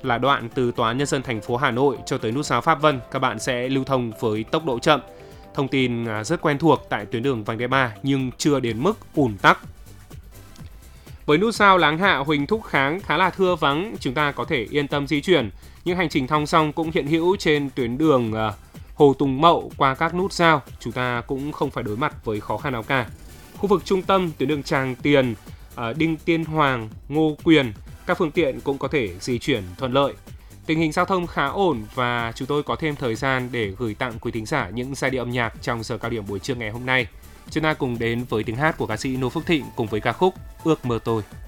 là đoạn từ Tòa án Nhân dân thành phố Hà Nội cho tới nút giao Pháp Vân, các bạn sẽ lưu thông với tốc độ chậm. Thông tin rất quen thuộc tại tuyến đường vành đai 3 nhưng chưa đến mức ùn tắc. Với nút giao Láng Hạ Huỳnh Thúc Kháng khá là thưa vắng, chúng ta có thể yên tâm di chuyển. Nhưng hành trình thong dong cũng hiện hữu trên tuyến đường Hồ Tùng Mậu qua các nút giao, chúng ta cũng không phải đối mặt với khó khăn nào cả. Khu vực trung tâm, tuyến đường Tràng Tiền, Đinh Tiên Hoàng, Ngô Quyền, các phương tiện cũng có thể di chuyển thuận lợi. Tình hình giao thông khá ổn và chúng tôi có thêm thời gian để gửi tặng quý thính giả những giai điệu âm nhạc trong giờ cao điểm buổi trưa ngày hôm nay. Chúng ta cùng đến với tiếng hát của ca sĩ Noo Phước Thịnh cùng với ca khúc Ước Mơ Tôi.